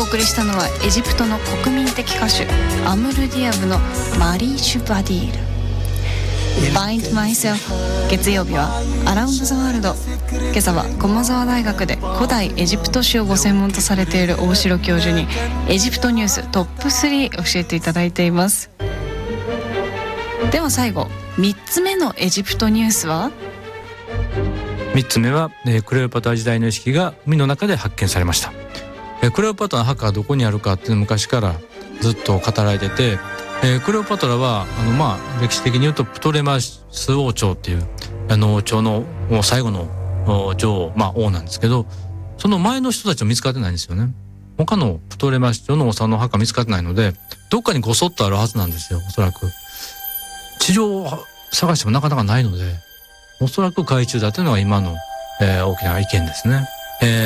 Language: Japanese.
送りしたのはエジプトの国民的歌手アムルディアブのマリーシュ・バディール。 Find Myself。 月曜日はアラウンドザワールド。今朝は駒澤大学で古代エジプト史をご専門とされている大城教授にエジプトニューストップ3教えていただいています。では最後3つ目のエジプトニュースは。 3つ目は、クレオパトラ時代の遺跡が海の中で発見されました。クレオパトラの墓はどこにあるかっていうのは昔からずっと語られてて、クレオパトラは歴史的に言うとプトレマス王朝っていう王朝の最後の女王、王なんですけど、その前の人たちは見つかってないんですよね。他のプトレマス朝の王さんの墓見つかってないので、どっかにごそっとあるはずなんですよ。おそらく地上を探してもなかなかないので、おそらく海中だというのが今の、大きな意見ですね。